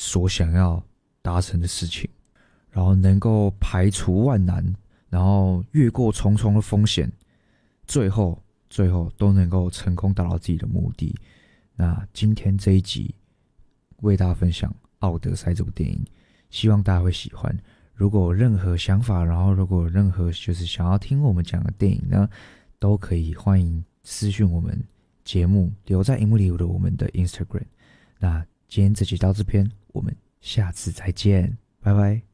所想要达成的事情，然后能够排除万难，然后越过重重的风险，最后都能够成功达到自己的目的。那今天这一集为大家分享《奥德赛》这部电影，希望大家会喜欢。如果有任何想法，然后如果有任何就是想要听我们讲的电影呢，都可以欢迎私讯我们节目，留在荧幕里的我们的 Instagram。那今天这集到这边，我们下次再见，拜拜。